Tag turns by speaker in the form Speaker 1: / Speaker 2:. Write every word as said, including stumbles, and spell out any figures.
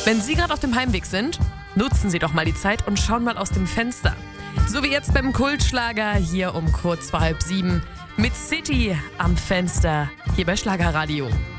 Speaker 1: Wenn Sie gerade auf dem Heimweg sind, nutzen Sie doch mal die Zeit und schauen mal aus dem Fenster. So wie jetzt beim Kultschlager hier um kurz vor halb sieben mit City am Fenster hier bei Schlagerradio.